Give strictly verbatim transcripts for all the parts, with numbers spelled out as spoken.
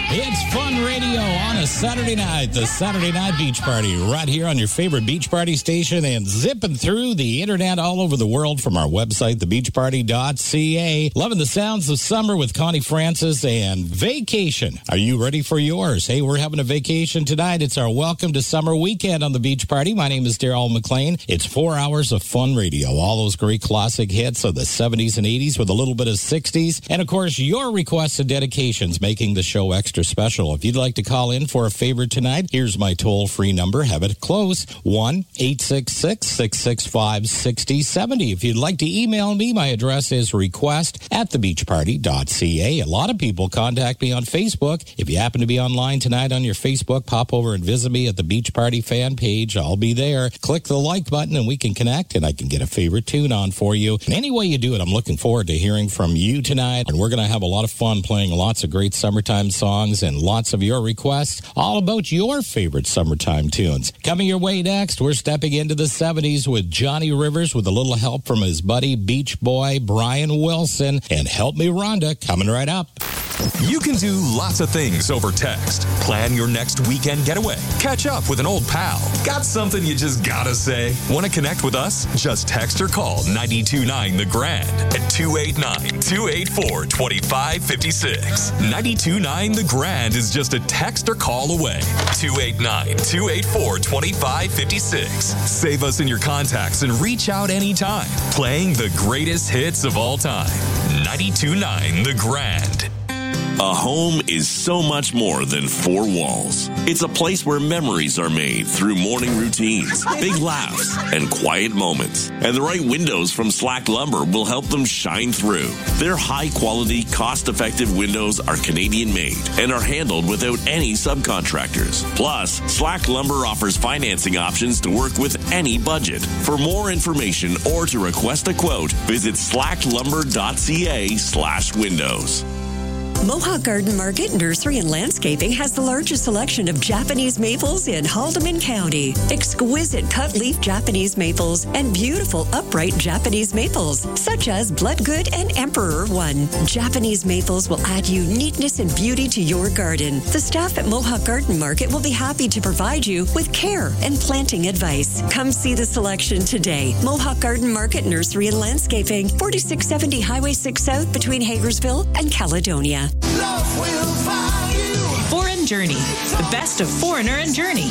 It's Fun Radio on a Saturday night, the Saturday Night Beach Party, right here on your favorite beach party station and zipping through the internet all over the world from our website, the beach party dot c a. Loving the sounds of summer with Connie Francis and vacation. Are you ready for yours? Hey, we're having a vacation tonight. It's our welcome to summer weekend on the Beach Party. My name is Daryl McLean. It's four hours of fun radio. All those great classic hits of the seventies and eighties with a little bit of sixties. And, of course, your requests and dedications making the show extra special. If you'd like to call in for a favorite tonight, here's my toll-free number. Have it close, one eight six six, six six five, six zero seven zero. If you'd like to email me, my address is request at the beach party dot c a. A lot of people contact me on Facebook. If you happen to be online tonight on your Facebook, pop over and visit me at the Beach Party fan page. I'll be there. Click the like button and we can connect and I can get a favorite tune on for you. And any way you do it, I'm looking forward to hearing from you tonight. And we're going to have a lot of fun playing lots of great summertime songs and lots of your requests all about your favorite summertime tunes. Coming your way next, we're stepping into the seventies with Johnny Rivers with a little help from his buddy Beach Boy Brian Wilson and Help Me Rhonda coming right up. You can do lots of things over text. Plan your next weekend getaway. Catch up with an old pal. Got something you just gotta say? Want to connect with us? Just text or call nine two nine The Grand at two eight nine, two eight four, two five five six. nine two nine The Grand is just a text or call away. two eight nine, two eight four, two five five six. Save us in your contacts and reach out anytime. Playing the greatest hits of all time. nine two nine The Grand. A home is so much more than four walls. It's a place where memories are made through morning routines, big laughs, and quiet moments. And the right windows from Slack Lumber will help them shine through. Their high-quality, cost-effective windows are Canadian-made and are handled without any subcontractors. Plus, Slack Lumber offers financing options to work with any budget. For more information or to request a quote, visit slack lumber dot c a slash windows. Mohawk Garden Market Nursery and Landscaping has the largest selection of Japanese maples in Haldeman County. Exquisite cut-leaf Japanese maples and beautiful upright Japanese maples, such as Bloodgood and Emperor One. Japanese maples will add uniqueness and beauty to your garden. The staff at Mohawk Garden Market will be happy to provide you with care and planting advice. Come see the selection today. Mohawk Garden Market Nursery and Landscaping, forty-six seventy Highway six South between Hagersville and Caledonia. Love will find you. Foreign Journey, the best of Foreigner and Journey.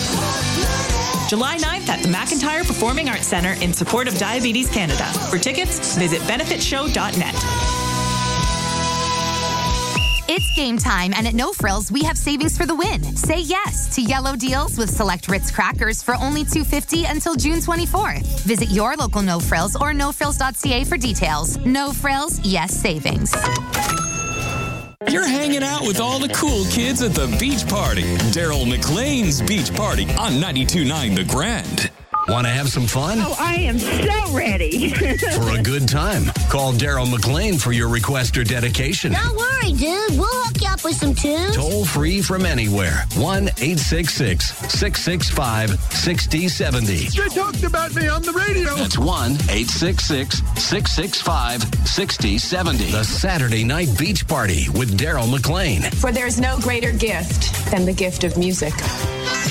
July ninth at the McIntyre Performing Arts Centre in support of Diabetes Canada. For tickets, visit benefit show dot net. It's game time, and at No Frills, we have savings for the win. Say yes to yellow deals with select Ritz crackers for only two dollars and fifty cents until June twenty-fourth. Visit your local No Frills or no frills dot c a for details. No Frills, yes savings. You're hanging out with all the cool kids at the Beach Party. Daryl McLean's Beach Party on ninety-two point nine The Grand. Want to have some fun? Oh, I am so ready. For a good time, call Daryl McLean for your request or dedication. Don't worry, dude. We'll hook you up with some tunes. Toll free from anywhere. one eight six six, six six five, six zero seven zero. You talked about me on the radio. That's one eight six six, six six five, six zero seven zero. The Saturday Night Beach Party with Daryl McLean. For there's no greater gift than the gift of music.